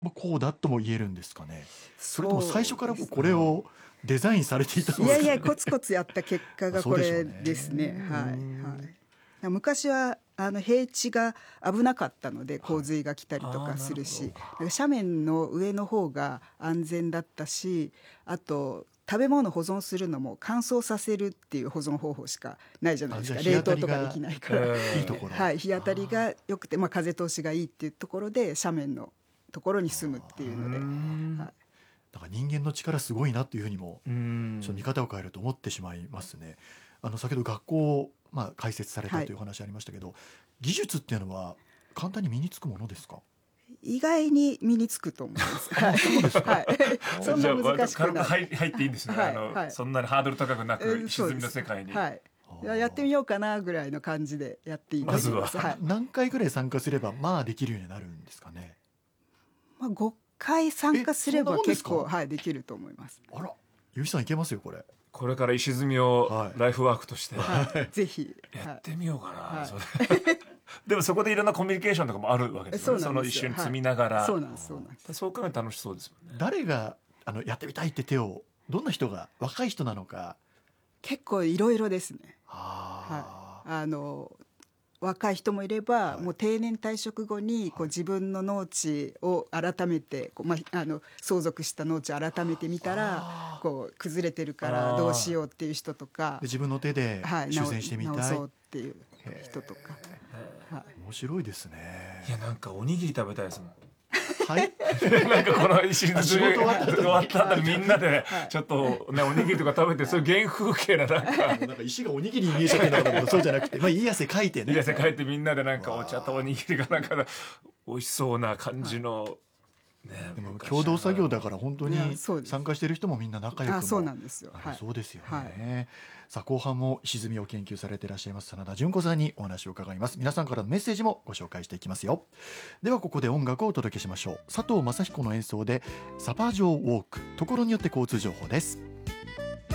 こうだとも言えるんですかね。それともそう最初からもうですこれをデザインされていたのいですかね。 やいやコツコツやった結果がこれですね。はいはい。昔は平地が危なかったので洪水が来たりとかするし、斜面の上の方が安全だったし、あと食べ物保存するのも乾燥させるっていう保存方法しかないじゃないですか。 じゃあ冷凍とかできないから、 いいところ、 はい、日当たりが良くて、風通しがいいっていうところで斜面のところに住むっていうので、はい、 だから人間の力すごいなというふうにもちょっと見方を変えると思ってしまいますね。先ほど学校を開設されたという話ありましたけど、技術っていうのは簡単に身につくものですか？ 意外に身につくと思います。はい、そんな難しくない。 入っていいんですね。そんなにハードル高くなく石積みの世界に。 はい。やってみようかなぐらいの感じでやっていいと思います。 何回ぐらい参加すればできるようになるんですかね。 5回参加すれば結構できると思います。 あら、ゆうきさんいけますよこれ。 これから石積みをライフワークとしてぜひやってみようかな。でもそこでいろんなコミュニケーションとかもあるわけですよね。その一緒に積みながら。 そうなんです。 そう考えると楽しそうですもんね。 誰がやってみたいって手を、どんな人が、若い人なのか。 結構いろいろですね。若い人もいれば、もう定年退職後に自分の農地を改めて相続した農地を改めてみたら崩れてるからどうしようっていう人とか、 自分の手で修繕してみたい、 直そうっていう人とか。 面白いですね。 いや、なんかおにぎり食べたいですもん。 はい。 なんかこの石積み終わった後にみんなでちょっとねおにぎりとか食べて、そういう原風景ななんか石がおにぎりに見えちゃってるんだけど、そうじゃなくて、いい汗かいてね。 いい汗かいてみんなでなんかお茶とおにぎりがなんか美味しそうな感じの。 でも共同作業だから本当に参加している人もみんな仲良くも。 そうなんですよ。 そうですよね。さあ後半も石積みを研究されていらっしゃいます真田純子さんにお話を伺います。皆さんからのメッセージもご紹介していきますよ。ではここで音楽をお届けしましょう。佐藤正彦の演奏でサパ城ウォーク、ところによって交通情報です。